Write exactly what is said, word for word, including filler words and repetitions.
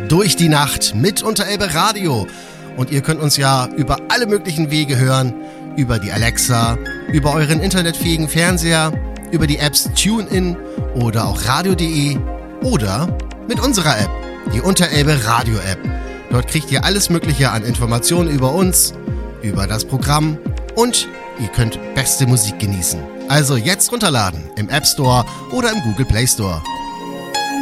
durch die Nacht mit Unterelbe Radio. Und ihr könnt uns ja über alle möglichen Wege hören, über die Alexa, über euren internetfähigen Fernseher, über die Apps TuneIn oder auch radio punkt de oder mit unserer App, die Unterelbe Radio App. Dort kriegt ihr alles Mögliche an Informationen über uns, über das Programm und ihr könnt beste Musik genießen. Also jetzt runterladen im App Store oder im Google Play Store.